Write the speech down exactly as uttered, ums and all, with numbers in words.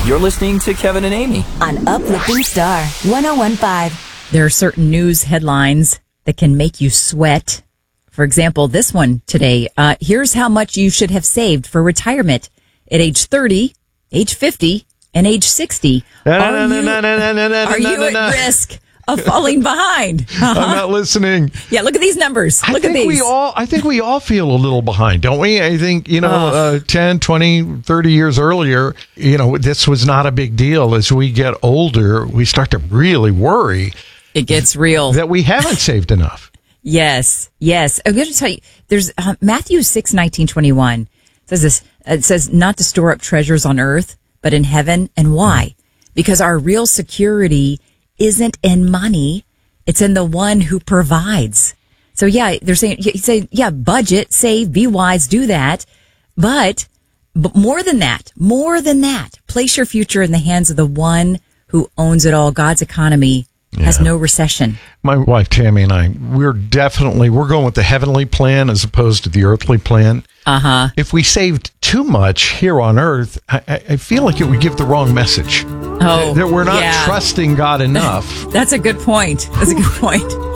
You're listening to Kevin and Amy on Uplifting Star one oh one point five. There are certain news headlines that can make you sweat. For example, this one today. Uh, here's how much you should have saved for retirement at age thirty, age fifty, and age sixty. Are you, are you at risk of falling behind? Uh-huh. I'm not listening. Yeah, look at these numbers. I Look think at these. We all, I think we all feel a little behind, don't we? I think, you know, Oh. uh, ten, twenty, thirty years earlier, you know, this was not a big deal. As we get older, we start to really worry It gets real. that we haven't saved enough. Yes, yes. I'm going to tell you, there's uh, Matthew six nineteen twenty-one says this. It says not to store up treasures on earth, but in heaven. And why? Because our real security isn't in money. It's in the one who provides. So yeah, they're saying, you say, yeah, budget, save, be wise, do that. But, but more than that, more than that, place your future in the hands of the one who owns it all. God's economy has Yeah. no recession. My wife Tammy and I, we're definitely, we're going with the heavenly plan as opposed to the earthly plan. Uh-huh. If we saved too much here on earth, I, I I feel like it would give the wrong message. Oh, That we're not yeah. trusting God enough. That's a good point. That's a good point.